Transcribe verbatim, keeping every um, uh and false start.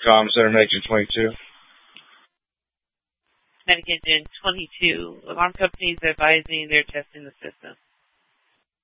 Com Center Medication twenty-two. Medication twenty-two. Alarm companies are advising they're testing the system.